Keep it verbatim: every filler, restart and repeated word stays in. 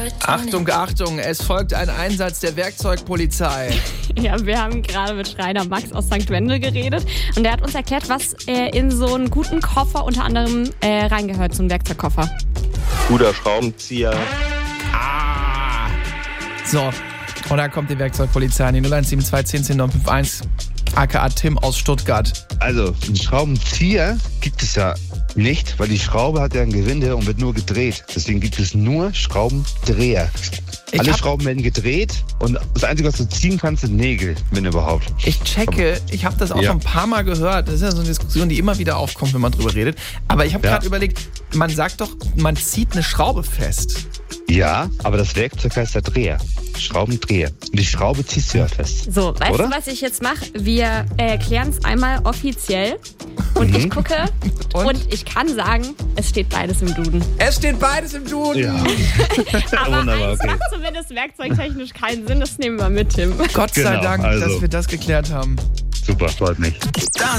Achtung, Achtung, es folgt ein Einsatz der Werkzeugpolizei. Ja, wir haben gerade mit Schreiner Max aus Sankt Wendel geredet und der hat uns erklärt, was äh, in so einen guten Koffer unter anderem äh, reingehört, so ein Werkzeugkoffer. Guter Schraubenzieher. Ah! So, und da kommt die Werkzeugpolizei an die null eins sieben zwei zehn zehn neun fünf eins, aka Tim aus Stuttgart. Also, einen Schraubenzieher gibt es ja nicht, weil die Schraube hat ja ein Gewinde und wird nur gedreht. Deswegen gibt es nur Schraubendreher. Ich Alle hab- Schrauben werden gedreht und das Einzige, was du ziehen kannst, sind Nägel, wenn überhaupt. Ich checke, ich habe das auch Ja. schon ein paar Mal gehört. Das ist ja so eine Diskussion, die immer wieder aufkommt, wenn man drüber redet. Aber ich habe Ja. gerade überlegt, man sagt doch, man zieht eine Schraube fest. Ja, aber das Werkzeug heißt der Dreher. Schraubendreher. Und die Schraube ziehst du ja fest. So, weißt Oder? du, was ich jetzt mache? Wir äh, klären es einmal offiziell und ich gucke Und? und? ich kann sagen, es steht beides im Duden. Es steht beides im Duden. Ja. Aber Wunderbar, eins okay. macht zumindest werkzeugtechnisch keinen Sinn, das nehmen wir mit, Tim. Gott sei Genau, Dank, also. dass wir das geklärt haben. Super, freut mich. Das